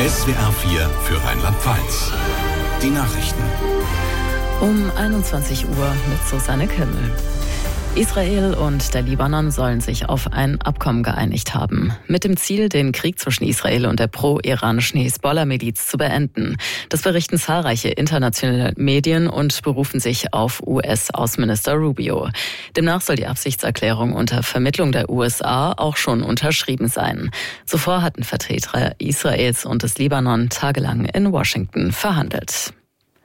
SWR 4 für Rheinland-Pfalz. Die Nachrichten. Um 21 Uhr mit Susanne Kimmel. Israel und der Libanon sollen sich auf ein Abkommen geeinigt haben, mit dem Ziel, den Krieg zwischen Israel und der pro-iranischen Hisbollah-Miliz zu beenden. Das berichten zahlreiche internationale Medien und berufen sich auf US-Außenminister Rubio. Demnach soll die Absichtserklärung unter Vermittlung der USA auch schon unterschrieben sein. Zuvor hatten Vertreter Israels und des Libanon tagelang in Washington verhandelt.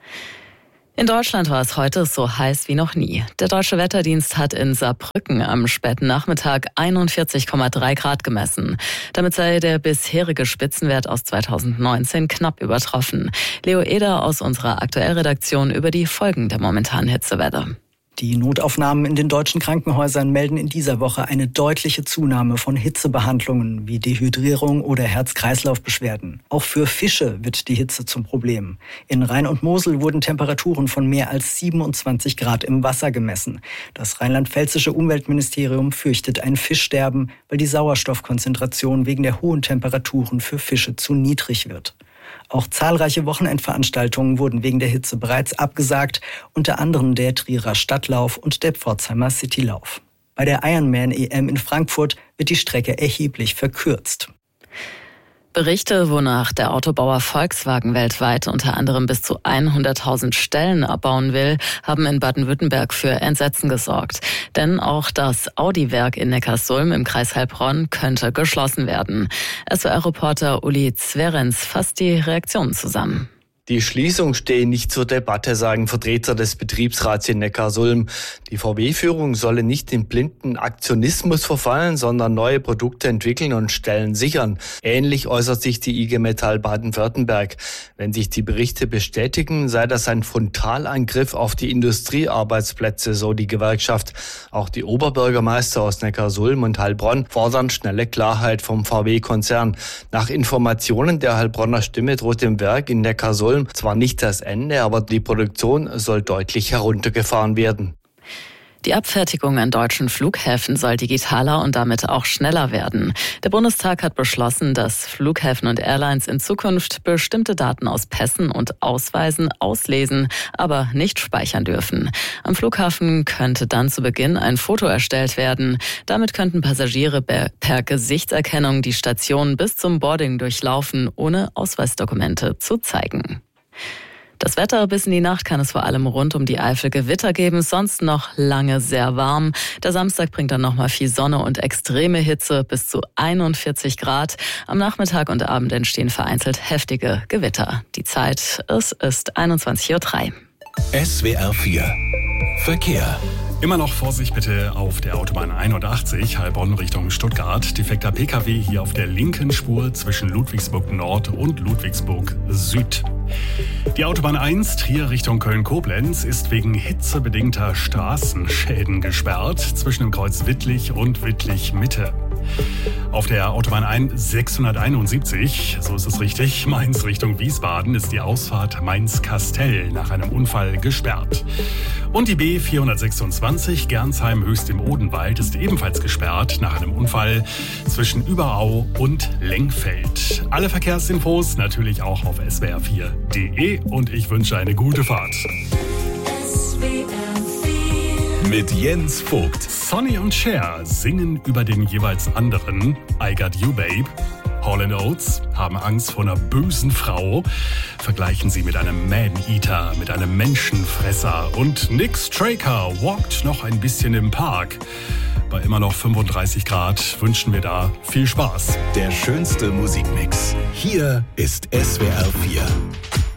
In Deutschland war es heute so heiß wie noch nie. Der Deutsche Wetterdienst hat in Saarbrücken am späten Nachmittag 41,3 Grad gemessen. Damit sei der bisherige Spitzenwert aus 2019 knapp übertroffen. Leo Eder aus unserer Aktuellredaktion über die Folgen der momentanen Hitzewelle. Die Notaufnahmen in den deutschen Krankenhäusern melden in dieser Woche eine deutliche Zunahme von Hitzebehandlungen wie Dehydrierung oder Herz-Kreislauf-Beschwerden. Auch für Fische wird die Hitze zum Problem. In Rhein und Mosel wurden Temperaturen von mehr als 27 Grad im Wasser gemessen. Das rheinland-pfälzische Umweltministerium fürchtet ein Fischsterben, weil die Sauerstoffkonzentration wegen der hohen Temperaturen für Fische zu niedrig wird. Auch zahlreiche Wochenendveranstaltungen wurden wegen der Hitze bereits abgesagt, unter anderem der Trierer Stadtlauf und der Pforzheimer Citylauf. Bei der Ironman-EM in Frankfurt wird die Strecke erheblich verkürzt. Berichte, wonach der Autobauer Volkswagen weltweit unter anderem bis zu 100.000 Stellen abbauen will, haben in Baden-Württemberg für Entsetzen gesorgt. Denn auch das Audi-Werk in Neckarsulm im Kreis Heilbronn könnte geschlossen werden. SWR-Reporter Uli Zverenz fasst die Reaktionen zusammen. Die Schließung stehe nicht zur Debatte, sagen Vertreter des Betriebsrats in Neckarsulm. Die VW-Führung solle nicht in blinden Aktionismus verfallen, sondern neue Produkte entwickeln und Stellen sichern. Ähnlich äußert sich die IG Metall Baden-Württemberg. Wenn sich die Berichte bestätigen, sei das ein Frontalangriff auf die Industriearbeitsplätze, so die Gewerkschaft. Auch die Oberbürgermeister aus Neckarsulm und Heilbronn fordern schnelle Klarheit vom VW-Konzern. Nach Informationen der Heilbronner Stimme droht dem Werk in Neckarsulm zwar nicht das Ende, aber die Produktion soll deutlich heruntergefahren werden. Die Abfertigung an deutschen Flughäfen soll digitaler und damit auch schneller werden. Der Bundestag hat beschlossen, dass Flughäfen und Airlines in Zukunft bestimmte Daten aus Pässen und Ausweisen auslesen, aber nicht speichern dürfen. Am Flughafen könnte dann zu Beginn ein Foto erstellt werden. Damit könnten Passagiere per Gesichtserkennung die Station bis zum Boarding durchlaufen, ohne Ausweisdokumente zu zeigen. Das Wetter bis in die Nacht kann es vor allem rund um die Eifel Gewitter geben, sonst noch lange sehr warm. Der Samstag bringt dann nochmal viel Sonne und extreme Hitze bis zu 41 Grad. Am Nachmittag und Abend entstehen vereinzelt heftige Gewitter. Die Zeit, es ist 21:03 Uhr. SWR 4 Verkehr. Immer noch Vorsicht bitte auf der Autobahn 81, Heilbronn Richtung Stuttgart. Defekter Pkw hier auf der linken Spur zwischen Ludwigsburg Nord und Ludwigsburg Süd. Die Autobahn 1 Trier Richtung Köln-Koblenz ist wegen hitzebedingter Straßenschäden gesperrt zwischen dem Kreuz Wittlich und Wittlich-Mitte. Auf der Autobahn 671, so ist es richtig, Mainz Richtung Wiesbaden, ist die Ausfahrt Mainz-Kastell nach einem Unfall gesperrt. Und die B426 Gernsheim Höchst im Odenwald ist ebenfalls gesperrt nach einem Unfall zwischen Überau und Lengfeld. Alle Verkehrsinfos natürlich auch auf swr4.de und ich wünsche eine gute Fahrt. Mit Jens Vogt. Sonny und Cher singen über den jeweils anderen I Got You Babe. Hall & Oates haben Angst vor einer bösen Frau, vergleichen sie mit einem Man-Eater, mit einem Menschenfresser. Und Nick Straker walkt noch ein bisschen im Park. Bei immer noch 35 Grad wünschen wir da viel Spaß. Der schönste Musikmix. Hier ist SWR 4.